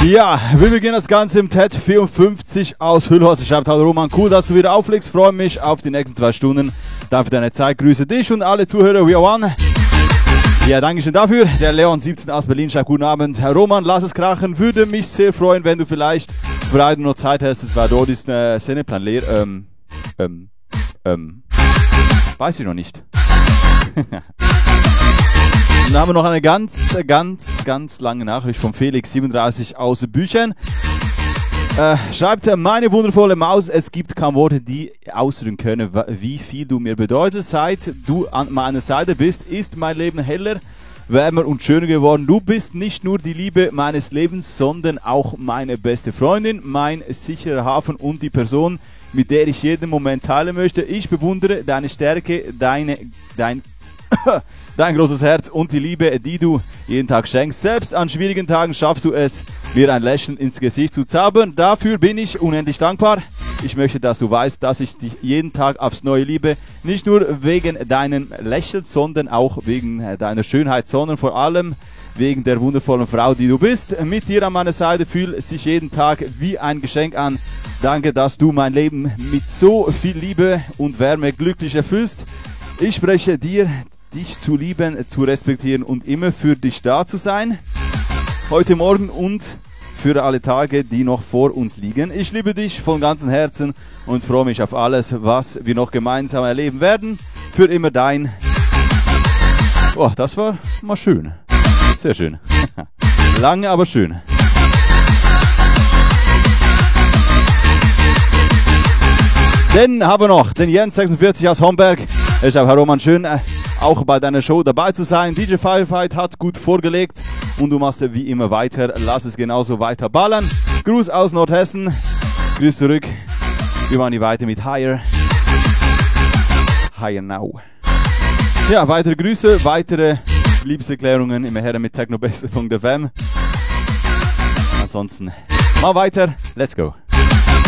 Ja, wir beginnen das Ganze im TED 54 aus Hüllhorst. Schreibt hallo Roman, cool, dass du wieder auflegst. Freue mich auf die nächsten 2 Stunden. Danke für deine Zeit. Grüße dich und alle Zuhörer. We are one. Ja, danke schön dafür. Der Leon 17 aus Berlin schreibt guten Abend. Herr Roman, lass es krachen. Würde mich sehr freuen, wenn du vielleicht Freitag noch Zeit hast. Es war dort ist ein Sendeplan leer. Weiß ich noch nicht. Dann haben wir noch eine ganz lange Nachricht von Felix 37 aus Büchern. Schreibt, meine wundervolle Maus, es gibt kaum Worte, die ausdrücken können, wie viel du mir bedeutest. Seit du an meiner Seite bist, ist mein Leben heller, wärmer und schöner geworden. Du bist nicht nur die Liebe meines Lebens, sondern auch meine beste Freundin, mein sicherer Hafen und die Person, mit der ich jeden Moment teilen möchte. Ich bewundere deine Stärke, dein großes Herz und die Liebe, die du jeden Tag schenkst. Selbst an schwierigen Tagen schaffst du es, mir ein Lächeln ins Gesicht zu zaubern. Dafür bin ich unendlich dankbar. Ich möchte, dass du weißt, dass ich dich jeden Tag aufs Neue liebe. Nicht nur wegen deinem Lächeln, sondern auch wegen deiner Schönheit, sondern vor allem wegen der wundervollen Frau, die du bist. Mit dir an meiner Seite fühlt sich jeden Tag wie ein Geschenk an. Danke, dass du mein Leben mit so viel Liebe und Wärme glücklich erfüllst. Ich spreche dir, dich zu lieben, zu respektieren und immer für dich da zu sein. Heute Morgen und für alle Tage, die noch vor uns liegen. Ich liebe dich von ganzem Herzen und freue mich auf alles, was wir noch gemeinsam erleben werden. Für immer dein... Oh, das war mal schön. Sehr schön. Lange, aber schön. Dann haben wir noch den Jens 46 aus Homberg. Ich habe Herr Roman, schön auch bei deiner Show dabei zu sein. DJ Firefight hat gut vorgelegt und du machst wie immer weiter. Lass es genauso weiter ballern. Gruß aus Nordhessen. Grüß zurück. Wir machen hier weiter mit Higher. Higher Now. Ja, weitere Grüße, weitere Liebeserklärungen immer her mit technobase.fm. Ansonsten mal weiter. Let's go.